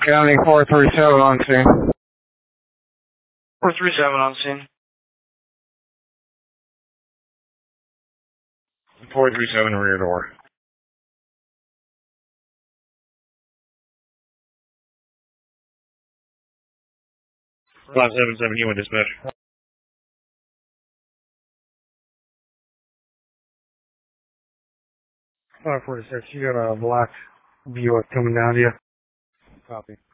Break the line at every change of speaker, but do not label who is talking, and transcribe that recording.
County 437 on scene.
437 on scene.
437 rear door. 577, you in dispatch. 546, you got a black Buick coming down to you. Copy.